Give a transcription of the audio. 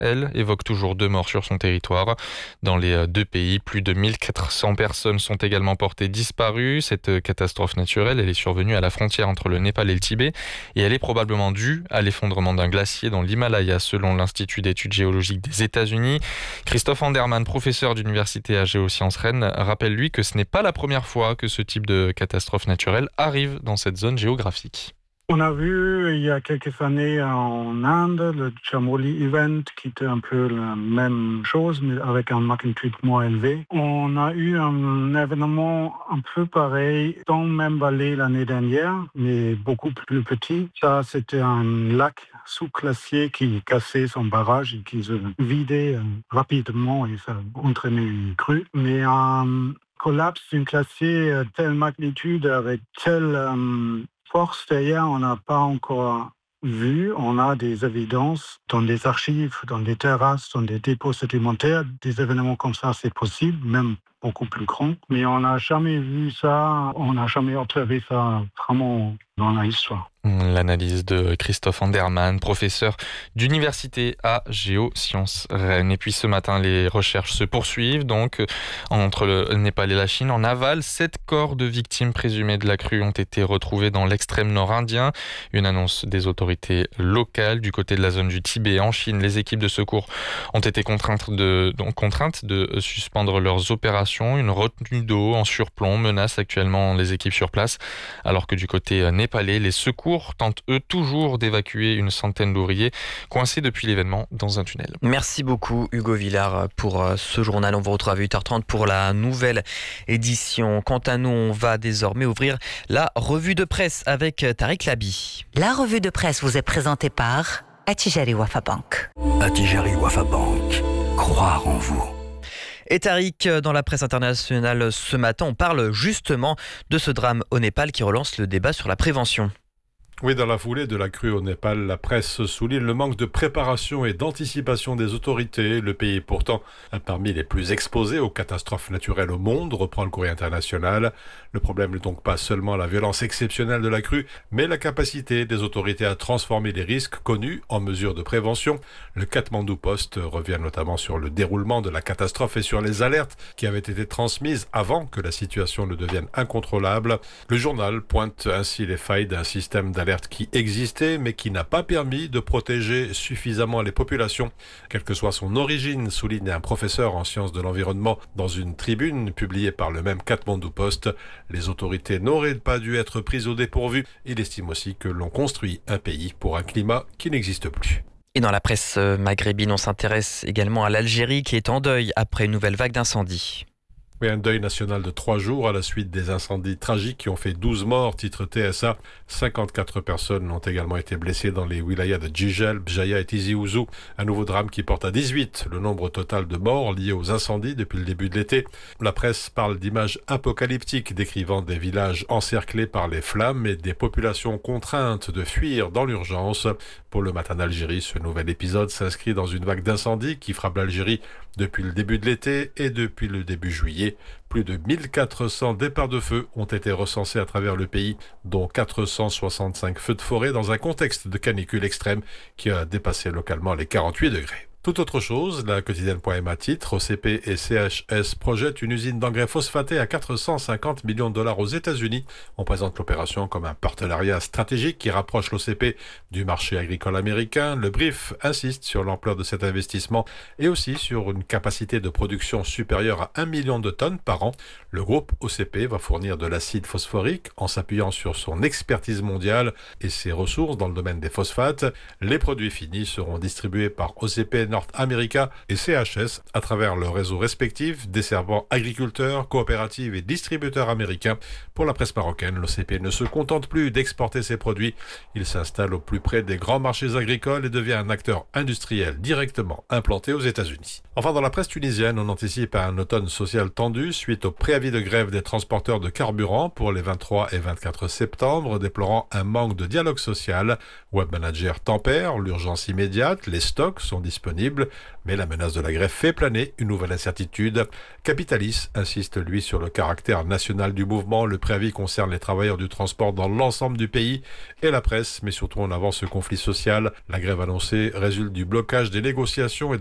elle, évoque toujours 2 morts sur son territoire. Dans les deux pays, plus de 1400 personnes sont également portées disparues. Cette catastrophe naturelle, elle est survenue à la frontière entre le Népal et le Tibet et elle est probablement due à l'effondrement d'un glacier dans l'Himalaya, selon l'Institut d'études géologiques des États-Unis. Christophe Anderman, professeur d'université à Géosciences Rennes, rappelle lui que ce n'est pas la première fois que ce type de catastrophe naturelle arrive dans cette zone géographique. On a vu il y a quelques années en Inde le Chamoli Event qui était un peu la même chose mais avec un magnitude moins élevé. On a eu un événement un peu pareil dans le même vallée l'année dernière mais beaucoup plus petit. Ça c'était un lac sous-glacier qui cassait son barrage et qui se vidait rapidement et ça entraînait une crue. Mais un collapse d'une glacier telle magnitude avec telle force derrière, on n'a pas encore vu. On a des évidences dans des archives, dans des terrasses, dans des dépôts sédimentaires. Des événements comme ça, c'est possible, même beaucoup plus grands. Mais on n'a jamais vu ça, on n'a jamais observé ça vraiment dans l'histoire. L'analyse de Christophe Anderman, professeur d'université à Géosciences Rennes. Et puis ce matin, les recherches se poursuivent donc entre le Népal et la Chine. En aval, 7 corps de victimes présumées de la crue ont été retrouvés dans l'extrême nord indien. Une annonce des autorités locales. Du côté de la zone du Tibet, en Chine, les équipes de secours ont été contraintes de suspendre leurs opérations. Une retenue d'eau en surplomb menace actuellement les équipes sur place, alors que du côté népalais, les secours tentent eux toujours d'évacuer une centaine d'ouvriers coincés depuis l'événement dans un tunnel. Merci beaucoup Hugo Villard pour ce journal. On vous retrouve à 8h30 pour la nouvelle édition. Quant à nous, on va désormais ouvrir la revue de presse avec Tariq Labi. La revue de presse vous est présentée par Attijari Wafa Bank. Attijari Wafa Bank. Croire en vous. Et Tariq, dans la presse internationale ce matin, on parle justement de ce drame au Népal qui relance le débat sur la prévention. Oui, dans la foulée de la crue au Népal, la presse souligne le manque de préparation et d'anticipation des autorités. Le pays est pourtant parmi les plus exposés aux catastrophes naturelles au monde, reprend le Courrier international. Le problème n'est donc pas seulement la violence exceptionnelle de la crue, mais la capacité des autorités à transformer les risques connus en mesures de prévention. Le Kathmandu Post revient notamment sur le déroulement de la catastrophe et sur les alertes qui avaient été transmises avant que la situation ne devienne incontrôlable. Le journal pointe ainsi les failles d'un système d'alerte qui existait mais qui n'a pas permis de protéger suffisamment les populations. Quelle que soit son origine, souligne un professeur en sciences de l'environnement dans une tribune publiée par le même Kathmandu Post, les autorités n'auraient pas dû être prises au dépourvu. Il estime aussi que l'on construit un pays pour un climat qui n'existe plus. Et dans la presse maghrébine, on s'intéresse également à l'Algérie qui est en deuil après une nouvelle vague d'incendies. Oui, un deuil national de 3 jours à la suite des incendies tragiques qui ont fait 12 morts, titre TSA. 54 personnes ont également été blessées dans les wilayas de Djijel, Bjaya et Tizi Ouzou. Un nouveau drame qui porte à 18 le nombre total de morts liés aux incendies depuis le début de l'été. La presse parle d'images apocalyptiques décrivant des villages encerclés par les flammes et des populations contraintes de fuir dans l'urgence. Pour le Matin d'Algérie, ce nouvel épisode s'inscrit dans une vague d'incendies qui frappe l'Algérie depuis le début de l'été et depuis le début juillet. Plus de 1400 départs de feu ont été recensés à travers le pays, dont 465 feux de forêt dans un contexte de canicule extrême qui a dépassé localement les 48 degrés. Tout autre chose, la quotidienne.ma titre, OCP et CHS projettent une usine d'engrais phosphaté à 450 millions de dollars aux États-Unis. On présente l'opération comme un partenariat stratégique qui rapproche l'OCP du marché agricole américain. Le brief insiste sur l'ampleur de cet investissement et aussi sur une capacité de production supérieure à 1 million de tonnes par an. Le groupe OCP va fournir de l'acide phosphorique en s'appuyant sur son expertise mondiale et ses ressources dans le domaine des phosphates. Les produits finis seront distribués par OCP North America et CHS à travers leurs réseaux respectifs desservant agriculteurs, coopératives et distributeurs américains. Pour la presse marocaine, l'OCP ne se contente plus d'exporter ses produits. Il s'installe au plus près des grands marchés agricoles et devient un acteur industriel directement implanté aux États-Unis. Enfin, dans la presse tunisienne, on anticipe un automne social tendu suite au préavis de grève des transporteurs de carburant pour les 23 et 24 septembre, déplorant un manque de dialogue social. Webmanager tempère l'urgence immédiate, les stocks sont disponibles disponible, mais la menace de la grève fait planer une nouvelle incertitude. Capitalis insiste, lui, sur le caractère national du mouvement. Le préavis concerne les travailleurs du transport dans l'ensemble du pays et la presse, mais surtout en avant ce conflit social. La grève annoncée résulte du blocage des négociations et